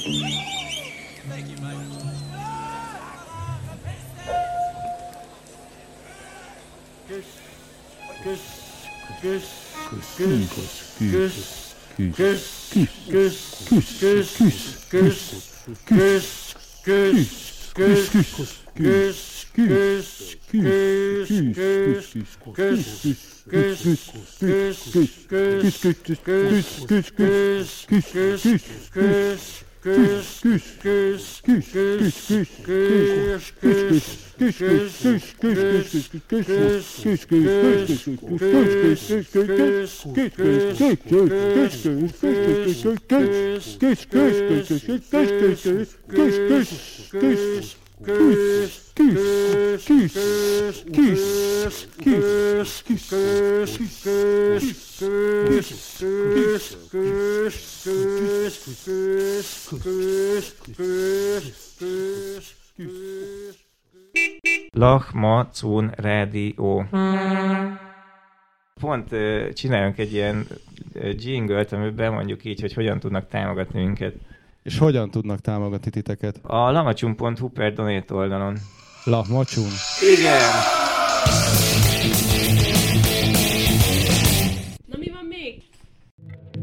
Lahmacun Rádió. Pont csináljunk egy ilyen jingle-t, amiben mondjuk így, hogy hogyan tudnak támogatni minket. És hogyan tudnak támogatni titeket? A lahmacun.hu/donate oldalon. Lahmacun? Igen!